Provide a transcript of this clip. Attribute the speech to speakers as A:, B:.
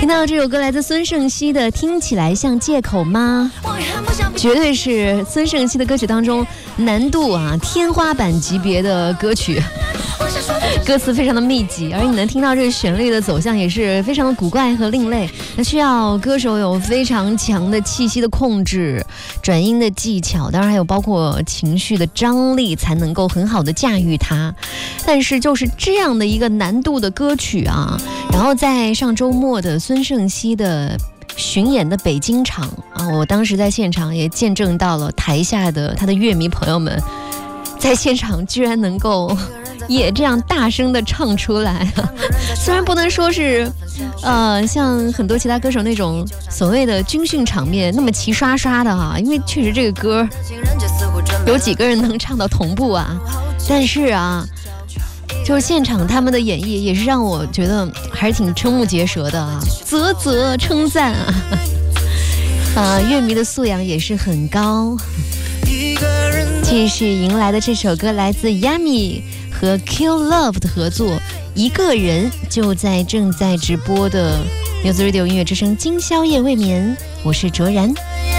A: 听到这首歌来自孙盛希的《听起来像借口吗》，绝对是孙盛希的歌曲当中难度天花板级别的歌曲，歌词非常的密集，而你能听到这个旋律的走向也是非常的古怪和另类，那需要歌手有非常强的气息的控制、转音的技巧，当然还有包括情绪的张力，才能够很好的驾驭它。但是就是这样的一个难度的歌曲然后在上周末的孙盛希的巡演的北京场我当时在现场也见证到了台下的他的乐迷朋友们在现场居然能够也这样大声的唱出来虽然不能说是像很多其他歌手那种所谓的军训场面那么齐刷刷的因为确实这个歌有几个人能唱到同步但是就是现场他们的演绎也是让我觉得还是挺瞠目结舌的啧啧称赞乐迷的素养也是很高。继续迎来的这首歌来自 Yummy 和 Kill Love 的合作，一个人就在正在直播的 Music Radio 音乐之声今宵夜未眠，我是卓然。